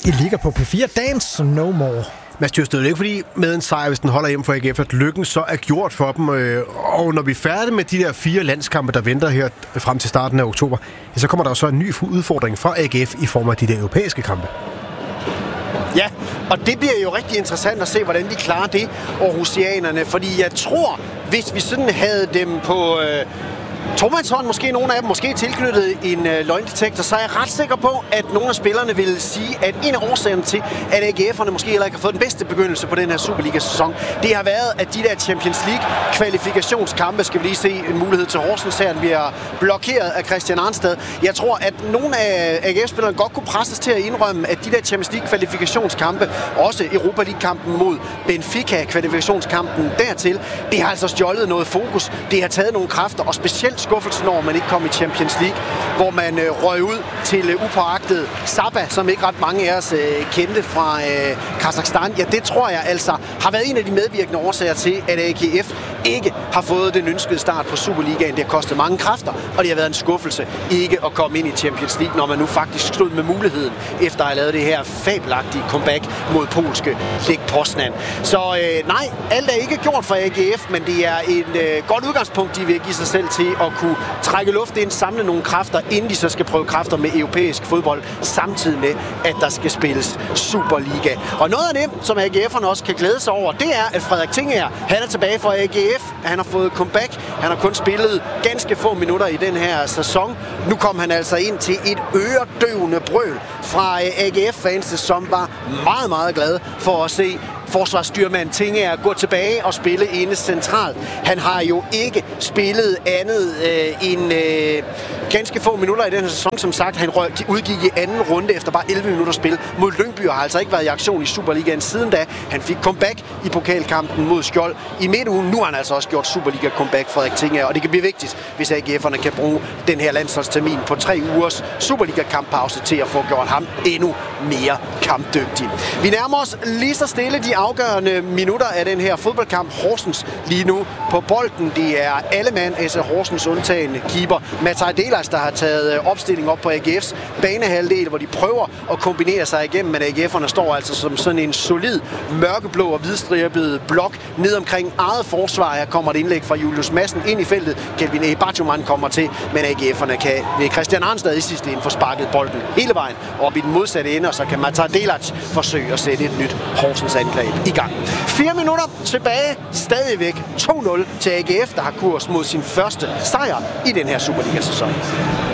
I ligger på P4 Dance No More. Mads Thyrsted, det er ikke fordi med en sejr, hvis den holder hjem for AGF, at lykken så er gjort for dem. Og når vi er færdige med de der 4 landskampe, der venter her frem til starten af oktober, så kommer der jo så en ny udfordring fra AGF i form af de der europæiske kampe. Ja, og det bliver jo rigtig interessant at se, hvordan de klarer det, Aarhusianerne. Fordi jeg tror, hvis vi sådan havde dem på tomandshånd, måske nogle af dem, måske tilknyttet en løgndetektor, så er jeg ret sikker på, at nogle af spillerne vil sige, at en af årsagerne til, at AGF'erne måske heller ikke har fået den bedste begyndelse på den her Superliga-sæson, det har været, at de der Champions League-kvalifikationskampe, skal vi lige se en mulighed til Horsens her, bliver blokeret af Christian Arnstad. Jeg tror, at nogle af AGF-spillerne godt kunne presses til at indrømme, at de der Champions League-kvalifikationskampe, også Europa League-kampen mod Benfica, kvalifikationskampen dertil, det har altså stjålet noget fokus, det har taget nogle kræfter, og specielt skuffelsen over, man ikke kom i Champions League, hvor man røg ud til upåagtet Saba, som ikke ret mange af os kendte fra Kazakhstan. Ja, det tror jeg altså har været en af de medvirkende årsager til, at AGF ikke har fået den ønskede start på Superligaen. Det har kostet mange kræfter, og det har været en skuffelse ikke at komme ind i Champions League, når man nu faktisk stod med muligheden, efter at have lavet det her fabelagtige comeback mod polske Lech Poznan. Så nej, alt er ikke gjort for AGF, men det er et godt udgangspunkt, de vil give sig selv til at kunne trække luft ind, samle nogle kræfter, inden de så skal prøve kræfter med europæisk fodbold, samtidig med, at der skal spilles Superliga. Og noget af det, som AGF'erne også kan glæde sig over, det er, at Frederik Tinger, han er tilbage fra AGF. Han har fået comeback. Han har kun spillet ganske få minutter i den her sæson. Nu kom han altså ind til et øredøvende brøl fra AGF-fans, som var meget, meget glade for at se forsvarsstyrmand Tinger gå tilbage og spille inde centralt. Han har jo ikke spillet andet end ganske få minutter i den her sæson. Som sagt, han udgik i anden runde efter bare 11 minutter spil mod Lyngby, og har altså ikke været i aktion i Superligaen siden da. Han fik comeback i pokalkampen mod Skjold i midtugen. Nu har han altså også gjort Superliga-comeback, Frederik Tinger, og det kan blive vigtigt, hvis AGF'erne kan bruge den her landsholdstermin på 3 ugers Superliga-kamppause til at få gjort ham endnu mere kampdygtig. Vi nærmer os lige så stille de afgørende minutter af den her fodboldkamp. Horsens lige nu på bolden. Det er alle mand, altså Horsens undtagende keeper Matai Delas, der har taget opstilling op på AGF's banehalvdel, hvor de prøver at kombinere sig igennem, men AGF'erne står altså som sådan en solid mørkeblå og hvidstribet blok ned omkring eget forsvar. Her kommer et indlæg fra Julius Madsen ind i feltet. Kelvin Ebachuman kommer til, men AGF'erne kan ved Christian Arnstad i sidste ende få sparket bolden hele vejen op i den modsatte ende, og så kan Matai Delas forsøge at sætte et nyt Horsens angreb i gang. 4 minutter tilbage, stadigvæk 2-0 til AGF, der har kurs mod sin første sejr i den her Superliga-sæson.